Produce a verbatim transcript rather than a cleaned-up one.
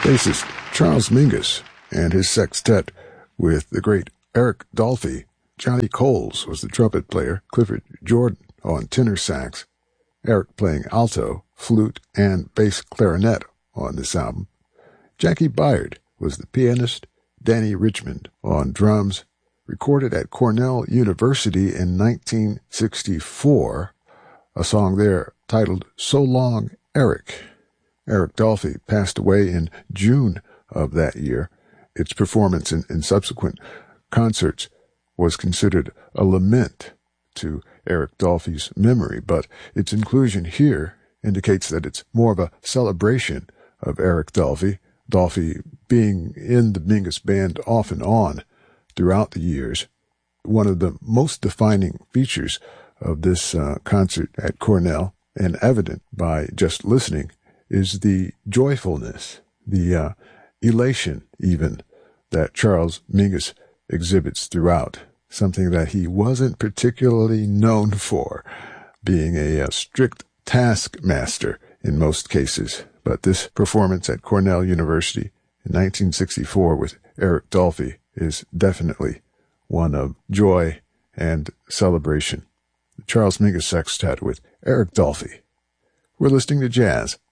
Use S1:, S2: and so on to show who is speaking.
S1: Bassist Charles Mingus and his sextet with the great Eric Dolphy. Johnny Coles was the trumpet player, Clifford Jordan on tenor sax, Eric playing alto, flute, and bass clarinet on this album. Jackie Byard was the pianist, Danny Richmond on drums, recorded at Cornell University in nineteen sixty-four, a song there titled So Long, Eric. Eric Dolphy passed away in June of that year. Its performance in, in subsequent concerts was considered a lament to Eric Dolphy's memory, but its inclusion here indicates that it's more of a celebration of Eric Dolphy, Dolphy being in the Mingus Band off and on throughout the years. One of the most defining features of this uh, concert at Cornell, and evident by just listening, is the joyfulness, the uh, elation even, that Charles Mingus exhibits throughout, something that he wasn't particularly known for, being a, a strict taskmaster in most cases. But this performance at Cornell University in nineteen sixty-four with Eric Dolphy is definitely one of joy and celebration. The Charles Mingus Sextet with Eric Dolphy. We're listening to jazz